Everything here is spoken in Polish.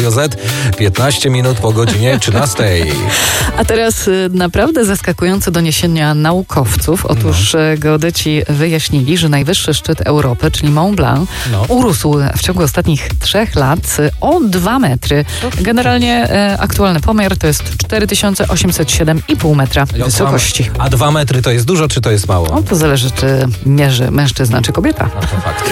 Radio Z. 15 minut po godzinie 13. A teraz naprawdę zaskakujące doniesienia naukowców. Otóż geodeci wyjaśnili, że najwyższy szczyt Europy, czyli Mont Blanc, urósł w ciągu ostatnich 3 lat o 2 metry. Generalnie aktualny pomiar to jest 4807,5 metra wysokości. A 2 metry to jest dużo, czy to jest mało? To zależy, czy mierzy mężczyzna, czy kobieta. To fakt.